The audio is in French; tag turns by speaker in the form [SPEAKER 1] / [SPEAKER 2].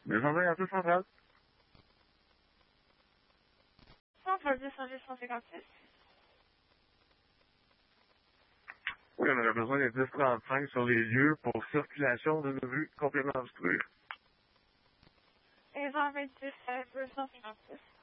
[SPEAKER 1] Descendez un peu central.
[SPEAKER 2] Centre 200-156.
[SPEAKER 1] Oui, on aurait besoin des 10-35 sur les lieux pour circulation d'une rue complètement obscure.
[SPEAKER 2] Et 126 256.